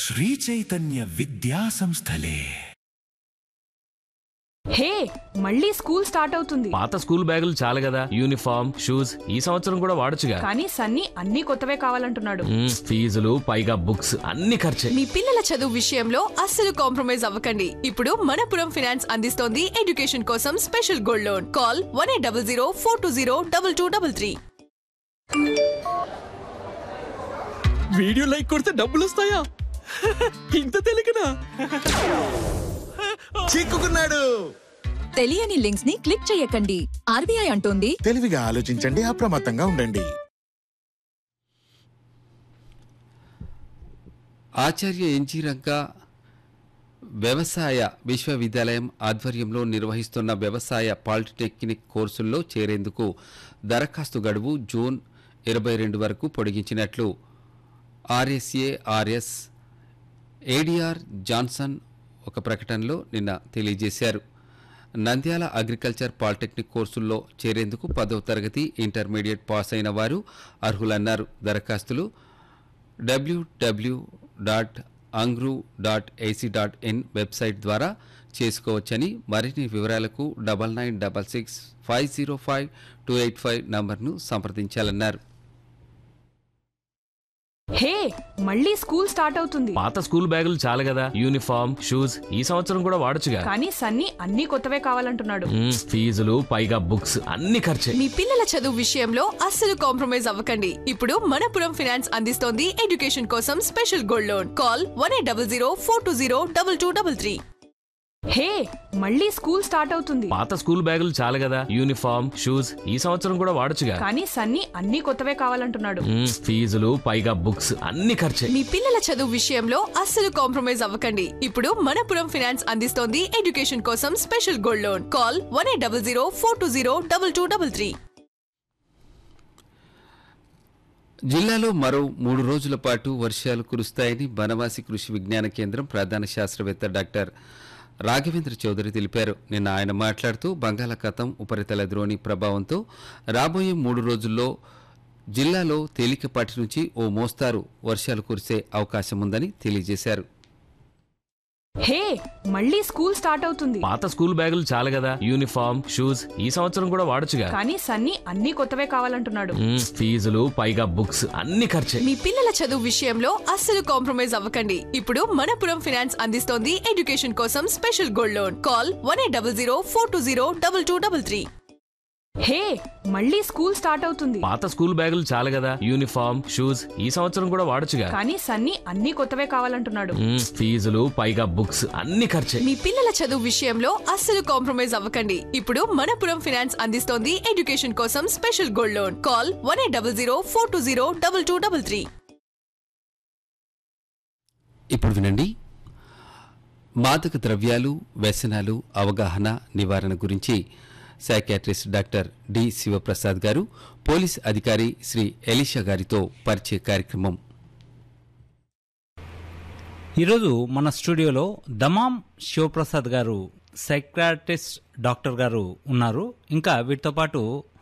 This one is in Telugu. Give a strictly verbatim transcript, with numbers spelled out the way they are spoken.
శ్రీ చైతన్య విద్యా సంస్థలే. హే, మళ్ళీ స్కూల్ స్టార్ట్ అవుతుంది. పాత స్కూల్ బ్యాగులు చాలు కదా, యూనిఫామ్, షూస్ ఈ సంవత్సరం కూడా వాడొచ్చుగా. కానీ సన్నీ అన్ని కొత్తవే కావాలంటున్నాడు. మ్మ్, ఫీజులు పైగా బుక్స్ అన్ని ఖర్చే. మీ పిల్లల చదువు విషయంలో అస్సలు కాంప్రమైజ్ అవ్వకండి. ఇప్పుడు మనపురం ఫైనాన్స్ అందిస్తోంది ఎడ్యుకేషన్ కోసం special gold loan. Call one eight double zero four two zero double two double three. Video like కొడితే డబ్బులు వస్తాయా? ఇంత తెలియకనా? చిక్కుకున్నాడు. తెలియని లింక్స్ ని క్లిక్ చేయకండి. ఆర్బీఐ అంటోంది తెలివిగా ఆలోచించండి, అప్రమత్తంగా ఉండండి. ఆచార్య ఎన్జీ రంగా వ్యవసాయ విశ్వవిద్యాలయం ఆధ్వర్యంలో నిర్వహిస్తున్న వ్యవసాయ పాలిటెక్నిక్ కోర్సుల్లో చేరేందుకు దరఖాస్తు గడువు జూన్ ఇరవై రెండు వరకు పొడిగించినట్లు ఆర్ఎస్ఏఆర్ఎస్ ఏడీఆర్ జాన్సన్ ఒక ప్రకటనలో నిన్న తెలియజేశారు. నంద్యాల అగ్రికల్చర్ పాలిటెక్నిక్ కోర్సుల్లో చేరేందుకు పదవ తరగతి ఇంటర్మీడియట్ పాస్ అయిన వారు అర్హులన్నారు. దరఖాస్తులు W W dot అంగ్రూ dot AC dot in website ద్వారా చేసుకోవచ్చని, మరిన్ని వివరాలకు double nine double six five zero five two eight five నంబర్ను సంప్రదించాలన్నారు. హే, మళ్ళీ స్కూల్ స్టార్ట్ అవుతుంది. పాత స్కూల్ బ్యాగులు చాలు కదా, యూనిఫామ్, షూస్ ఈ సంవత్సరం కూడా వాడొచ్చుగా. కానీ సన్నీ అన్ని కొత్తవే కావాలంటున్నాడు. మ్మ్, ఫీజులు పైగా బుక్స్ అన్ని ఖర్చే. మీ పిల్లల చదువు విషయంలో అస్సలు కాంప్రమైజ్ అవ్వకండి. ఇప్పుడు మనపురం ఫైనాన్స్ అందిస్తోంది ఎడ్యుకేషన్ కోసం special gold loan. Call one eight double zero four two zero double two double three. హే, మళ్ళీ స్కూల్ స్టార్ట్ అవుతుంది. పాత స్కూల్ బ్యాగులు చాలు కదా, యూనిఫామ్, షూస్ ఈ సంవత్సరం కూడా వాడొచ్చుగా. కానీ సన్నీ అన్ని కొత్తవే కావాలంటున్నాడు. మ్మ్, ఫీజులు పైగా బుక్స్ అన్ని ఖర్చే. మీ పిల్లల చదువు విషయంలో అస్సలు కాంప్రమైజ్ అవ్వకండి. ఇప్పుడు మనపురం ఫైనాన్స్ అందిస్తోంది ఎడ్యుకేషన్ కోసం special gold loan. Call one eight double zero four two zero double two double three. జిల్లాలో మరో మూడు రోజుల పాటు వర్షాలు కురుస్తాయని బనవాసి కృషి విజ్ఞాన కేంద్రం ప్రధాన శాస్త్రవేత్త డాక్టర్ రాఘవేంద్ర చౌదరి తెలిపారు. నిన్న ఆయన మాట్లాడుతూ బంగాళాఖాతం ఉపరితల ద్రోణి ప్రభావంతో రాబోయే మూడు రోజుల్లో జిల్లాలో తేలికపాటి నుంచి ఓ మోస్తారు వర్షాలు కురిసే అవకాశం ఉందని తెలియజేశారు. హే, మళ్ళీ స్కూల్ స్టార్ట్ అవుతుంది. పాత స్కూల్ బ్యాగులు చాలు కదా, యూనిఫామ్, షూస్ ఈ సంవత్సరం కూడా వాడొచ్చుగా. కానీ సన్నీ అన్ని కొత్తవే కావాలంటున్నాడు. మ్మ్, ఫీజులు పైగా బుక్స్ అన్ని ఖర్చే. మీ పిల్లల చదువు విషయంలో అస్సలు కాంప్రమైజ్ అవ్వకండి. ఇప్పుడు మనపురం ఫైనాన్స్ అందిస్తోంది ఎడ్యుకేషన్ కోసం special gold loan. Call one eight double zero four two zero double two double three. హే, మళ్ళీ స్కూల్ స్టార్ట్ అవుతుంది. పాత స్కూల్ బ్యాగులు చాలు కదా, యూనిఫామ్, షూస్ ఈ సంవత్సరం కూడా వాడొచ్చుగా. కానీ సన్నీ అన్ని కొత్తవే కావాలంటున్నాడు. మ్మ్, ఫీజులు పైగా బుక్స్ అన్ని ఖర్చే. మీ పిల్లల చదువు విషయంలో అస్సలు కాంప్రమైజ్ అవ్వకండి. ఇప్పుడు మనపురం ఫైనాన్స్ అందిస్తోంది ఎడ్యుకేషన్ కోసం special gold loan. Call one eight double zero four two zero double two double three. ఇప్పుడు వినండి. మాదక ద్రవ్యాలు, వ్యసనాలు అవగాహన నివారణ గురించి సైకియాట్రిస్ట్ డాక్టర్ డి శివప్రసాద్ గారు, పోలీస్ అధికారి శ్రీ ఎలీషా గారితో పరిచయ కార్యక్రమం. ఈరోజు మన స్టూడియోలో దమాం శివప్రసాద్ గారు, సైకియాట్రిస్ట్ డాక్టర్ గారు ఉన్నారు. ఇంకా వీటితో పాటు